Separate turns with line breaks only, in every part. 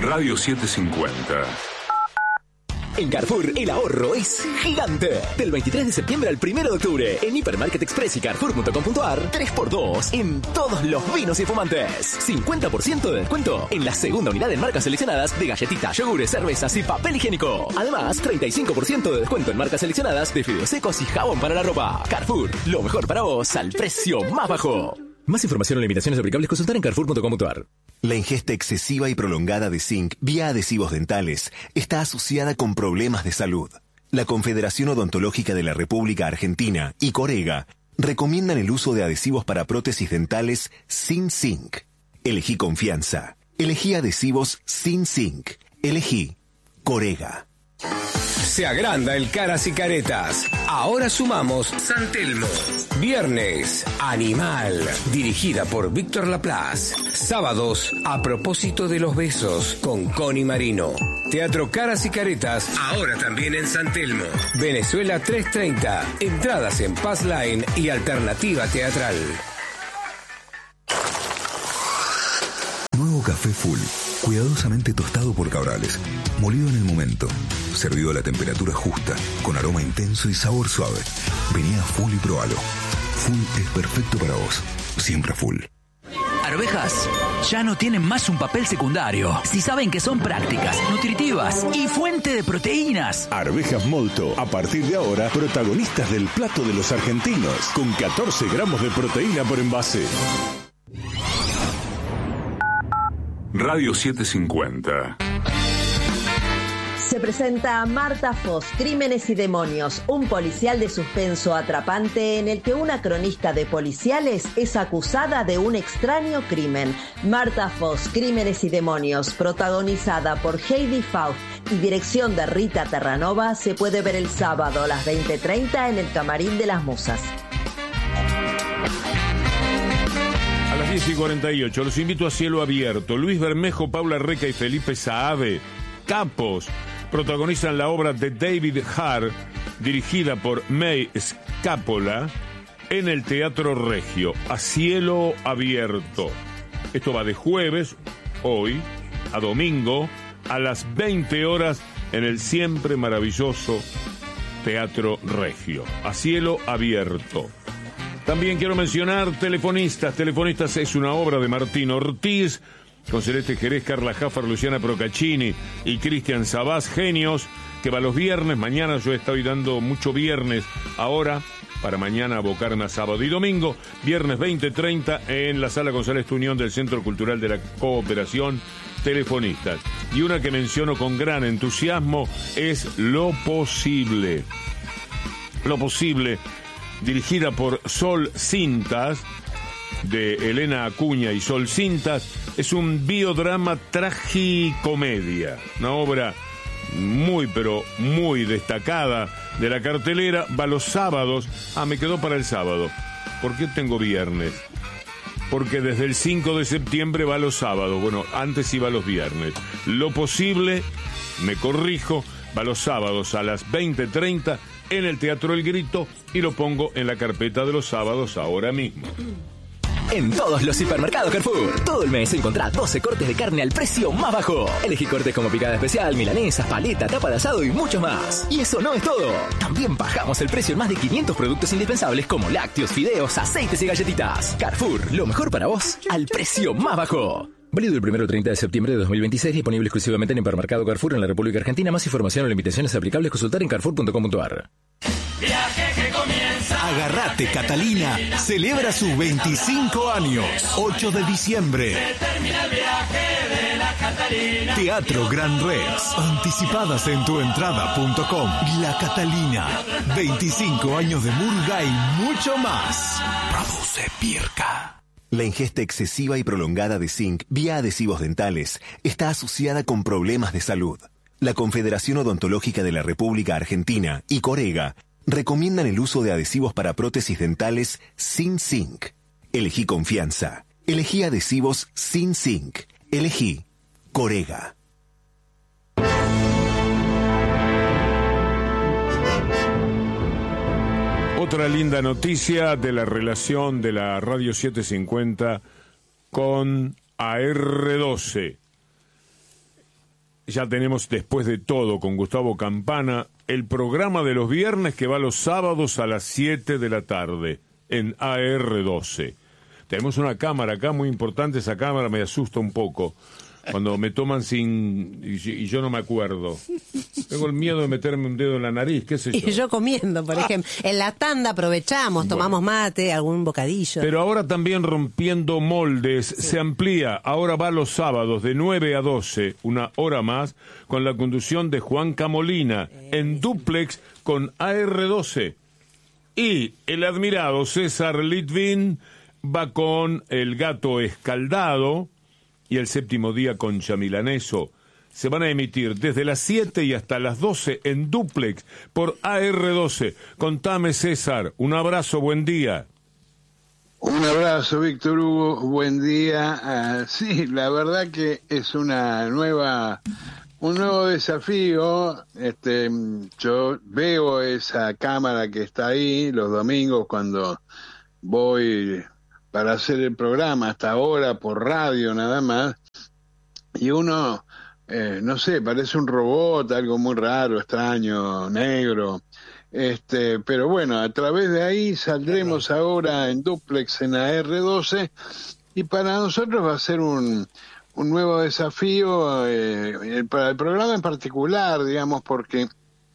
Radio 750.
En Carrefour, el ahorro es gigante. Del 23 de septiembre al 1 de octubre, en Hipermarket Express y Carrefour.com.ar, 3x2 en todos los vinos y fumantes. 50% de descuento en la segunda unidad en marcas seleccionadas de galletitas, yogures, cervezas y papel higiénico. Además, 35% de descuento en marcas seleccionadas de fideos secos y jabón para la ropa. Carrefour, lo mejor para vos al precio más bajo. Más información o limitaciones aplicables, consultar en Carrefour.com.ar.
La ingesta excesiva y prolongada de zinc vía adhesivos dentales está asociada con problemas de salud. La Confederación Odontológica de la República Argentina y Corega recomiendan el uso de adhesivos para prótesis dentales sin zinc. Elegí confianza. Elegí adhesivos sin zinc. Elegí Corega.
Se agranda el Caras y Caretas. Ahora sumamos San Telmo. Viernes, Animal, dirigida por Víctor Laplace. Sábados, A propósito de los besos, con Connie Marino. Teatro Caras y Caretas, ahora también en San Telmo. Venezuela 330. Entradas en Pass Line y Alternativa Teatral.
Nuevo café Full, cuidadosamente tostado por Cabrales, molido en el momento, servido a la temperatura justa, con aroma intenso y sabor suave. Vení a Full y probalo. Full es perfecto para vos, siempre Full.
Arvejas ya no tienen más un papel secundario. Si saben que son prácticas, nutritivas y fuente de proteínas.
Arvejas Molto, a partir de ahora, protagonistas del plato de los argentinos, con 14 gramos de proteína por envase.
Radio 750.
Se presenta Marta Foz, Crímenes y Demonios, un policial de suspenso atrapante en el que una cronista de policiales es acusada de un extraño crimen. Marta Foz, Crímenes y Demonios, protagonizada por Heidi Faust y dirección de Rita Terranova, se puede ver el sábado a las 20:30 en el Camarín de las Musas.
A las 10:48, los invito a Cielo Abierto. Luis Bermejo, Paula Reca y Felipe Saave, capos, protagonizan la obra de David Hare, dirigida por May Scapola, en el Teatro Regio, A Cielo Abierto. Esto va de jueves, hoy, a domingo, a las 20 horas, en el siempre maravilloso Teatro Regio, A Cielo Abierto. También quiero mencionar Telefonistas. Telefonistas es una obra de Martín Ortiz, con Celeste Jerez, Carla Jaffar, Luciana Procaccini y Cristian Sabás, genios, que va los viernes. Mañana yo estoy dando mucho viernes ahora, para mañana abocarme a sábado y domingo. Viernes 20:30 en la Sala González Tuñón del Centro Cultural de la Cooperación. Telefonistas. Y una que menciono con gran entusiasmo es Lo Posible. Lo Posible, dirigida por Sol Cintas, de Elena Acuña y Sol Cintas, es un biodrama tragicomedia, una obra muy pero muy destacada de la cartelera. Va los sábados. Me quedó para el sábado. ¿Por qué tengo viernes? Porque desde el 5 de septiembre va los sábados. Bueno, antes iba los viernes. Lo Posible, me corrijo, va los sábados a las 20:30 en el Teatro El Grito, y lo pongo en la carpeta de los sábados ahora mismo.
En todos los hipermercados Carrefour, todo el mes encontrá 12 cortes de carne al precio más bajo. Elegí cortes como picada especial, milanesas, paleta, tapa de asado y muchos más. Y eso no es todo. También bajamos el precio en más de 500 productos indispensables como lácteos, fideos, aceites y galletitas. Carrefour, lo mejor para vos al precio más bajo. Válido el 1 al 30 de septiembre de 2026, disponible exclusivamente en Hipermercado Carrefour en la República Argentina. Más información o limitaciones aplicables, consultar en carrefour.com.ar.
Viaje que comienza.
Agarrate, Catalina. Celebra sus 25 años. 8 de diciembre.
Se termina el viaje de la Catalina.
Teatro Gran Rex. Anticipadas en tuentrada.com. La Catalina. 25 años de murga y mucho más. Produce Pirca.
La ingesta excesiva y prolongada de zinc vía adhesivos dentales está asociada con problemas de salud. La Confederación Odontológica de la República Argentina y Corega recomiendan el uso de adhesivos para prótesis dentales sin zinc. Elegí confianza. Elegí adhesivos sin zinc. Elegí Corega.
Otra linda noticia de la relación de la Radio 750 con AR12. ya tenemos Después de Todo con Gustavo Campana, el programa de los viernes que va los sábados a las 7 de la tarde en AR12. Tenemos una cámara acá muy importante, esa cámara me asusta un poco. Cuando me toman y yo no me acuerdo. Tengo el miedo de meterme un dedo en la nariz, qué sé yo.
Y yo comiendo, por ejemplo. En la tanda aprovechamos, tomamos mate, algún bocadillo.
Pero ahora también Rompiendo Moldes se amplía. Ahora va los sábados de 9 a 12, una hora más, con la conducción de Juan Camolina, en dúplex con AR12. Y el admirado César Litvin va con El Gato Escaldado y El Séptimo Día con Chamilaneso. Se van a emitir desde las 7 y hasta las 12 en dúplex por AR12. Contame, César, un abrazo, buen día.
Un abrazo, Víctor Hugo, buen día. Sí, la verdad que es un nuevo desafío. Yo veo esa cámara que está ahí los domingos cuando voy para hacer el programa, hasta ahora por radio nada más, y uno, no sé, parece un robot, algo muy raro, extraño, negro, pero bueno, a través de ahí saldremos ahora en dúplex en AR12, y para nosotros va a ser un nuevo desafío, para el programa en particular, digamos, porque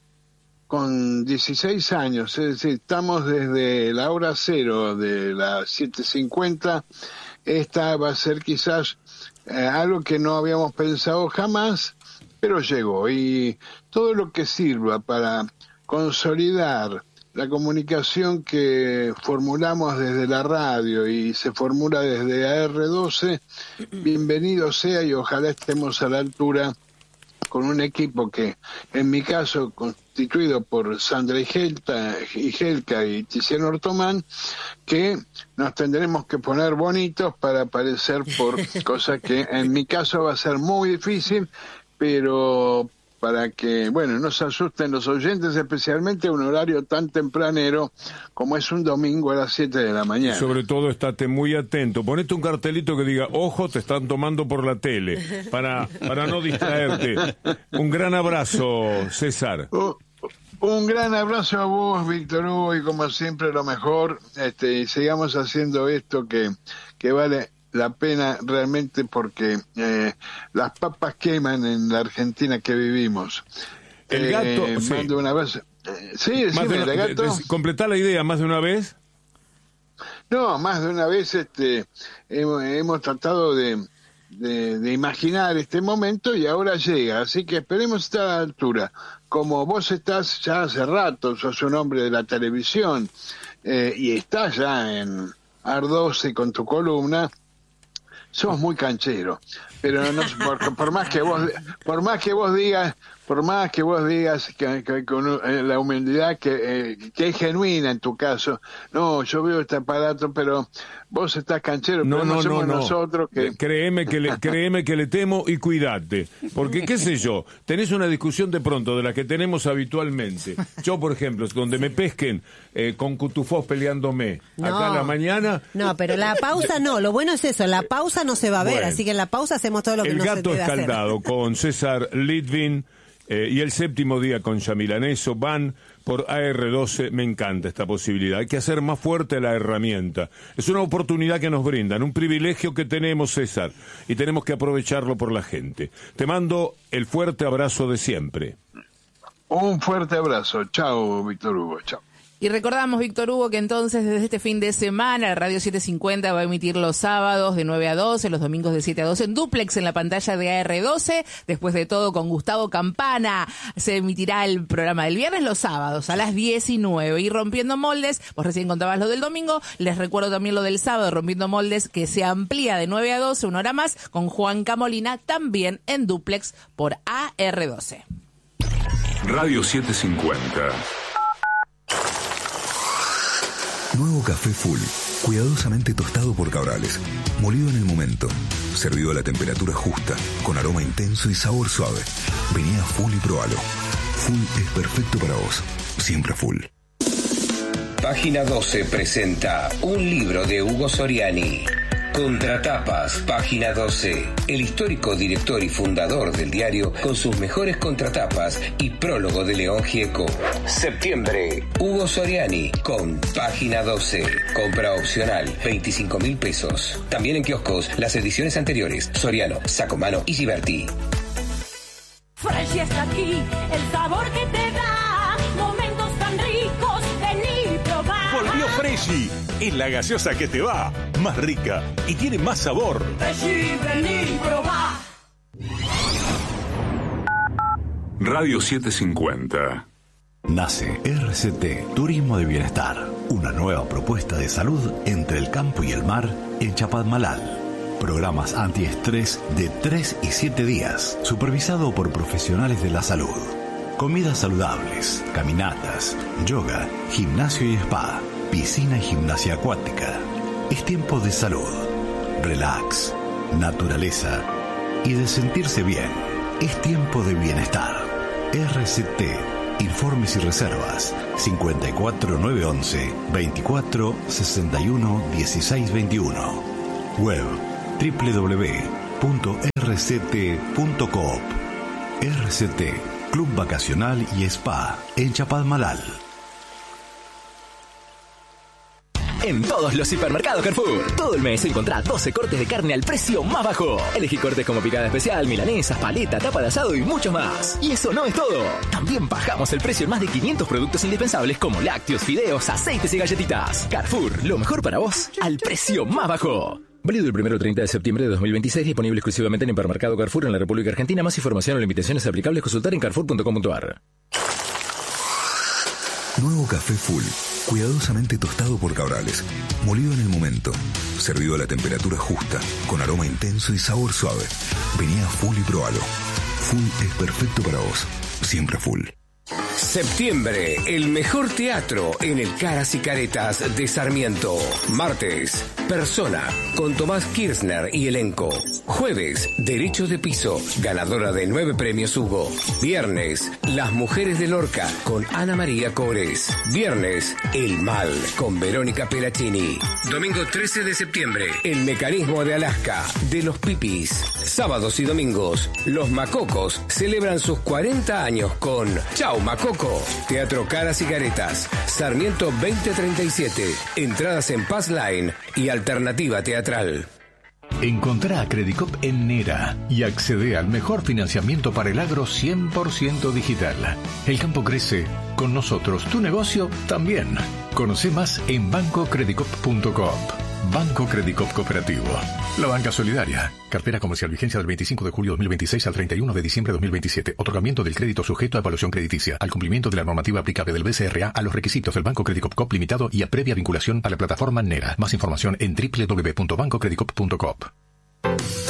con 16 años, es decir, estamos desde la hora cero de las 7:50, esta va a ser quizás algo que no habíamos pensado jamás, pero llegó, y todo lo que sirva para consolidar la comunicación que formulamos desde la radio y se formula desde AR12, bienvenido sea, y ojalá estemos a la altura con un equipo que, en mi caso, constituido por Sandra Igelka y Tiziano Ortomán, que nos tendremos que poner bonitos para aparecer por cosa que en mi caso va a ser muy difícil, pero para que, bueno, no se asusten los oyentes, especialmente a un horario tan tempranero como es un domingo a las 7 de la mañana.
Sobre todo, estate muy atento. Ponete un cartelito que diga, ojo, te están tomando por la tele, para no distraerte. Un gran abrazo, César.
Un gran abrazo a vos, Víctor Hugo, y como siempre lo mejor, y sigamos haciendo esto que vale la pena realmente, porque las papas queman en la Argentina que vivimos.
El gato, sí.
Mando una vez. Sí, el gato.
¿Completá la idea más de una vez?
No, más de una vez hemos tratado de imaginar este momento y ahora llega, así que esperemos estar a la altura. Como vos estás ya hace rato, sos un hombre de la televisión y estás ya en AR12 con tu columna, sos muy canchero, pero no, por más que vos digas que con la humildad que es genuina en tu caso, no, yo veo este aparato, pero vos estás canchero, pero no somos nosotros que...
Créeme que le temo, y cuídate, porque qué sé yo, tenés una discusión de pronto de la que tenemos habitualmente. Yo, por ejemplo, donde me pesquen con Cutufós peleándome acá a la mañana...
No, pero la pausa no, lo bueno es eso, la pausa no se va a ver, así que en la pausa hacemos todo lo que no se debe hacer.
El Gato Escaldado con César Litvin y El Séptimo Día con Chamilaneso van por AR12. Me encanta esta posibilidad. Hay que hacer más fuerte la herramienta. Es una oportunidad que nos brindan, un privilegio que tenemos, César, y tenemos que aprovecharlo por la gente. Te mando el fuerte abrazo de siempre.
Un fuerte abrazo. Chao, Víctor Hugo. Chao.
Y recordamos, Víctor Hugo, que entonces desde este fin de semana Radio 750 va a emitir los sábados de 9 a 12, los domingos de 7 a 12 en dúplex en la pantalla de AR12. Después de todo, con Gustavo Campana se emitirá el programa del viernes los sábados a las 19. Y Rompiendo Moldes, vos recién contabas lo del domingo, les recuerdo también lo del sábado, Rompiendo Moldes, que se amplía de 9 a 12, una hora más, con Juan Camolina, también en dúplex por AR12.
Radio 750.
Nuevo café Full, cuidadosamente tostado por Cabrales, molido en el momento, servido a la temperatura justa, con aroma intenso y sabor suave. Vení a Full y probalo. Full es perfecto para vos, siempre Full.
Página 12 presenta un libro de Hugo Soriani. Contratapas, página 12. El histórico director y fundador del diario con sus mejores contratapas y prólogo de León Gieco. Septiembre, Hugo Soriani con página 12. Compra opcional, 25.000 pesos. También en kioscos, las ediciones anteriores. Soriano, Sacomano y Giberti.
Fresh está aquí, el sabor que te da momentos tan ricos, vení y probá.
Volvió Freshy, es la gaseosa que te va, más rica y tiene más sabor.
Freshy, vení y probá.
Radio 750.
Nace RCT Turismo de Bienestar, una nueva propuesta de salud entre el campo y el mar en Chapadmalal. Programas antiestrés de 3 y 7 días, supervisado por profesionales de la salud. Comidas saludables, caminatas, yoga, gimnasio y spa, piscina y gimnasia acuática. Es tiempo de salud, relax, naturaleza y de sentirse bien. Es tiempo de bienestar. RCT. Informes y reservas 54911 24 61 16 21. Web www.rct.coop. RCT, Club Vacacional y Spa en Chapadmalal.
En todos los hipermercados Carrefour, todo el mes encontrá 12 cortes de carne al precio más bajo. Elegí cortes como picada especial, milanesas, paleta, tapa de asado y mucho más. Y eso no es todo. También bajamos el precio en más de 500 productos indispensables como lácteos, fideos, aceites y galletitas. Carrefour, lo mejor para vos al precio más bajo. Válido el 1 al 30 de septiembre de 2026, disponible exclusivamente en Hipermercado Carrefour en la República Argentina. Más información o limitaciones aplicables consultar en carrefour.com.ar.
Nuevo café Full, cuidadosamente tostado por Cabrales, molido en el momento, servido a la temperatura justa, con aroma intenso y sabor suave. Vení a Full y probalo. Full es perfecto para vos, siempre Full.
Septiembre, el mejor teatro en el Caras y Caretas de Sarmiento. Martes, Persona, con Tomás Kirchner y elenco. Jueves, Derecho de Piso, ganadora de 9 premios Hugo. Viernes, Las Mujeres de Lorca, con Ana María Cores. Viernes, El Mal, con Verónica Pelacini. Domingo 13 de septiembre, El Mecanismo de Alaska, de los Pipis. Sábados y domingos, Los Macocos celebran sus 40 años con Chau Macoco. Teatro Caras y Caretas, Sarmiento 2037. Entradas en Pass Line y Alternativa Teatral.
Encontrá a Credicop en Nera y accede al mejor financiamiento para el agro 100% digital. El campo crece, con nosotros tu negocio también. Conoce más en bancocredicop.coop. Banco Credicop Cooperativo. La banca solidaria. Cartera comercial, vigencia del 25 de julio de 2026 al 31 de diciembre de 2027. Otorgamiento del crédito sujeto a evaluación crediticia, al cumplimiento de la normativa aplicable del BCRA a los requisitos del Banco Credicop Coop Limitado y a previa vinculación a la plataforma NERA. Más información en www.bancocredicop.coop.